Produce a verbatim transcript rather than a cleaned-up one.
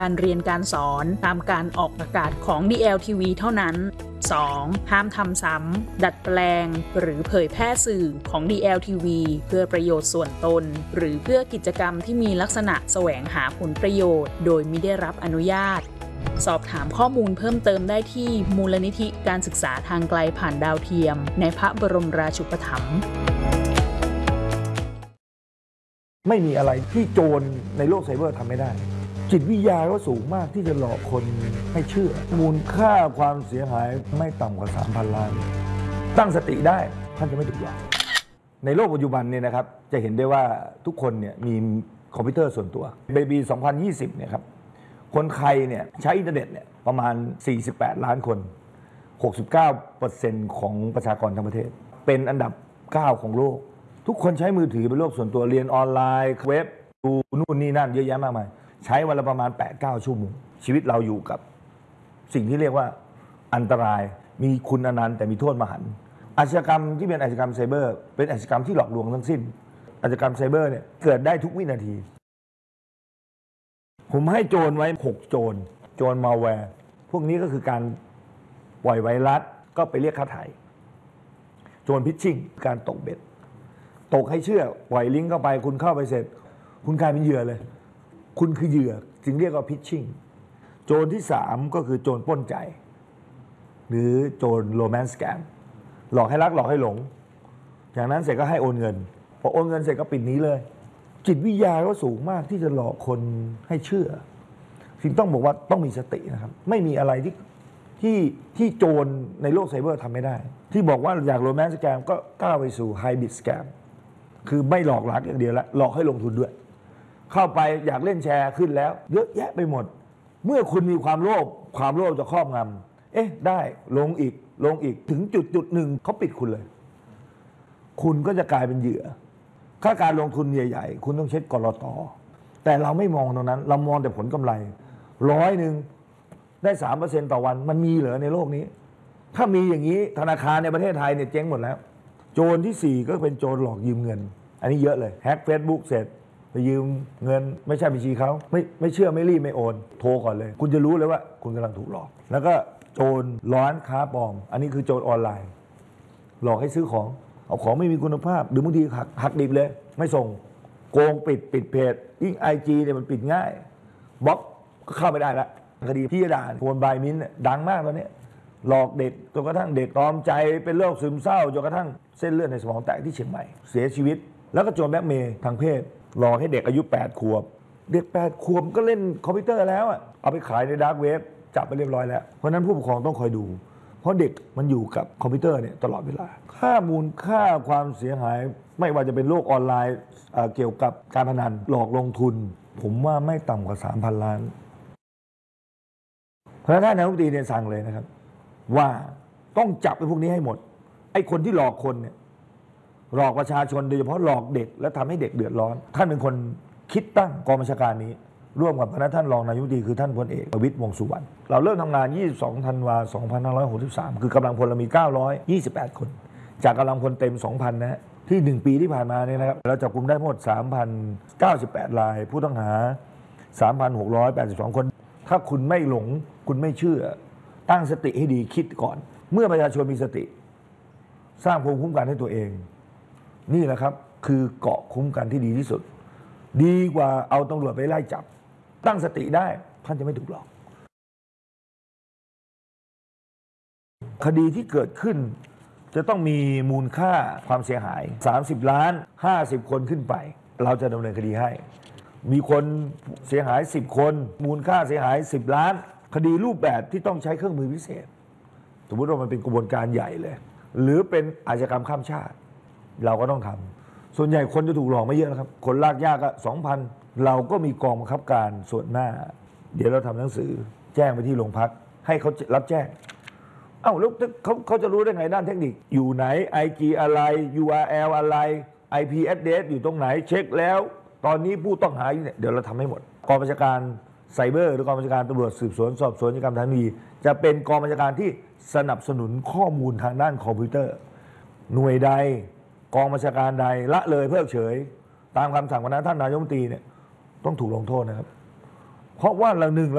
การเรียนการสอนตามการออกอากาศของ ดี แอล ที วี เท่านั้น สอง ห้ามทำซ้ำ ดัดแปลง หรือเผยแพร่สื่อของ ดี แอล ที วี เพื่อประโยชน์ส่วนตน หรือเพื่อกิจกรรมที่มีลักษณะแสวงหาผลประโยชน์โดยมิได้รับอนุญาต สอบถามข้อมูลเพิ่มเติมได้ที่มูลนิธิการศึกษาทางไกลผ่านดาวเทียมในพระบรมราชูปถัมภ์ไม่มีอะไรที่โจรในโลกไซเบอร์ทำไม่ได้จิตวิทยาก็สูงมากที่จะหลอกคนให้เชื่อมูลค่าความเสียหายไม่ต่ำกว่า สามพัน ล้านตั้งสติได้ท่านจะไม่ถูกหลอกในโลกปัจจุบันเนี่ยนะครับจะเห็นได้ว่าทุกคนเนี่ยมีคอมพิวเตอร์ส่วนตัวในปีสองพันยี่สิบเนี่ยครับคนไทยเนี่ยใช้อินเทอร์เน็ตเนี่ยประมาณสี่สิบแปดล้านคน หกสิบเก้าเปอร์เซ็นต์ ของประชากรทั้งประเทศเป็นอันดับเก้าของโลกทุกคนใช้มือถือเป็นโลกส่วนตัวเรียนออนไลน์เว็บดูนู่นนี่นั่นเยอะแยะมากมายใช้วันละประมาณ แปดถึงเก้า ชั่วโมงชีวิตเราอยู่กับสิ่งที่เรียกว่าอันตรายมีคุณอนันต์แต่มีโทษมหันต์อาชญากรรมที่เป็นอาชญากรรมไซเบอร์เป็นอาชญากรรมที่หลอกลวงทั้งสิ้นอาชญากรรมไซเบอร์เนี่ยเกิดได้ทุกวินาทีผมให้โจรไว้หกโจรโจรมาแวร์พวกนี้ก็คือการปล่อยไวรัสก็ไปเรียกค่าไถ่โจรพิชชิ่งการตกเบ็ดตกให้เชื่อปล่อยลิงก์เข้าไปคุณเข้าไปเสร็จคุณกลายเป็นเหยื่อเลยคุณคือเหยื่อจึงเรียกว่าพิชชิ่งโจรที่สามก็คือโจรปล้นใจหรือโจรโรแมนต์สแกมหลอกให้รักหลอกให้หลงจากนั้นเสร็จก็ให้โอนเงินพอโอนเงินเสร็จก็ปิดหนีเลยจิตวิทยาก็สูงมากที่จะหลอกคนให้เชื่อสิ่งต้องบอกว่าต้องมีสตินะครับไม่มีอะไรที่ที่ที่โจรในโลกไซเบอร์ทำไม่ได้ที่บอกว่าอยากโรแมนต์สแกมก็ก้าวไปสู่ไฮบริดสแกมคือไม่หลอกหลักอย่างเดียวแล้วหลอกให้ลงทุนด้วยเข้าไปอยากเล่นแชร์ขึ้นแล้วเยอะแยะไปหมดเมื่อคุณมีความโลภความโลภจะครอบงำเอ๊ะได้ลงอีกลงอีกถึงจุดจุดหนึ่งเขาปิดคุณเลยคุณก็จะกลายเป็นเหยื่อถ้าการลงทุนใหญ่ๆคุณต้องเช็คกลต.แต่เราไม่มองตรงนั้นเรามองแต่ผลกำไรร้อยหนึ่งได้สามเปอร์เซ็นต์ต่อวันมันมีเหรอในโลกนี้ถ้ามีอย่างนี้ธนาคารในประเทศไทยเนี่ยเจ๊งหมดแล้วโจรที่สี่ก็เป็นโจรหลอกยืมเงินอันนี้เยอะเลยแฮ็กเฟซบุ๊กเสร็จไปยืมเงินไม่ใช่บัญชีเขาไม่ไม่เชื่อไม่รีบไม่โอนโทรก่อนเลยคุณจะรู้เลยว่าคุณกำลังถูกหลอกแล้วก็โจรร้านค้าปลอมอันนี้คือโจรออนไลน์หลอกให้ซื้อของเอาของไม่มีคุณภาพหรือบางทีหักหักดิบเลยไม่ส่งโกงปิดปิดเพจยิ่งไอจีเนี่ยมันปิดง่ายบล็อกก็เข้าไม่ได้ละคดีพี่ดาโฟนบายมินเนี่ยดังมากตอนนี้หลอกเด็กจนกระทั่งเด็กตอมใจเป็นโรคซึมเศร้าจนกระทั่งเส้นเลือดในสมองแตกที่เชียงใหม่เสียชีวิตแล้วก็โจรแบล็กเมย์ทางเพศหลอกให้เด็กอายุแปดขวบเด็กแปดขวบก็เล่นคอมพิวเตอร์แล้วอ่ะเอาไปขายในดาร์กเว็บจับไปเรียบร้อยแล้วเพราะนั้นผู้ปกครองต้องคอยดูเพราะเด็กมันอยู่กับคอมพิวเตอร์เนี่ยตลอดเวลาค่ามูลค่าความเสียหายไม่ว่าจะเป็นโลกออนไลน์เกี่ยวกับการพนันหลอกลงทุนผมว่าไม่ต่ำกว่า สามพัน ล้านเพราะฉะนั้นท่านนายกรัฐมนตรีเนี่ยสั่งเลยนะครับว่าต้องจับไอ้พวกนี้ให้หมดไอ้คนที่หลอกคนเนี่ยหลอกประชาชนโดยเฉพาะหลอกเด็กและทำให้เด็กเดือดร้อนท่านเป็นคนคิดตั้งกองบัญชาการนี้ร่วมกับคณะท่านรองนายกรัฐมนตรีคือท่านพลเอกประวิตรวงษ์สุวรรณเราเริ่มทำงานยี่สิบสองธันวาคมสองพันห้าร้อยหกสิบสามคือกำลังพลเรามีเก้าร้อยยี่สิบแปดคนจากกำลังพลเต็ม สองพัน นะฮะที่หนึ่งปีที่ผ่านมาเนี่ยนะครับเราจับกุมได้ทั้งหมด สามพันเก้าสิบแปด รายผู้ต้องหา สามพันหกร้อยแปดสิบสอง คนถ้าคุณไม่หลงคุณไม่เชื่อตั้งสติให้ดีคิดก่อนเมื่อประชาชนมีสติสร้างภูมิคุ้มกันให้ตัวเองนี่แหละครับคือเกราะคุ้มกันที่ดีที่สุดดีกว่าเอาตำรวจไปไล่จับตั้งสติได้ท่านจะไม่ถูกหลอกคดีที่เกิดขึ้นจะต้องมีมูลค่าความเสียหายสามสิบล้านห้าสิบคนขึ้นไปเราจะดำเนินคดีให้มีคนเสียหายสิบคนมูลค่าเสียหายสิบล้านคดีรูปแบบที่ต้องใช้เครื่องมือพิเศษสมมติว่ามันเป็นกระบวนการใหญ่เลยหรือเป็นอาชญากรรมข้ามชาติเราก็ต้องทำส่วนใหญ่คนจะถูกหลอกไม่เยอะนะครับคนลากยากก็สองพันเราก็มีกองบังคับการส่วนหน้าเดี๋ยวเราทำหนังสือแจ้งไปที่โรงพักให้เขารับแจ้งเอ้าแล้วเขาเขาจะรู้ได้ไงด้านเทคนิคอยู่ไหน ไอ จี อะไร ยู อาร์ แอล อะไร ไอ พี address อยู่ตรงไหนเช็คแล้วตอนนี้ผู้ต้องหาอยู่เนี่ยเดี๋ยวเราทำให้หมดกองบัญชาการไซเบอร์หรือกองบัญชาการตำรวจสืบสวนสอบสวนอาชญากรรมทางเทคโนโลยีจะเป็นกองบัญชาการที่สนับสนุนข้อมูลทางด้านคอมพิวเตอร์หน่วยใดกองบัญชาการใดละเลยเพิกเฉยตามคำสั่งของท่านนายกรัฐมนตรีเนี่ยต้องถูกลงโทษนะครับเพราะว่าเราหนึ่ง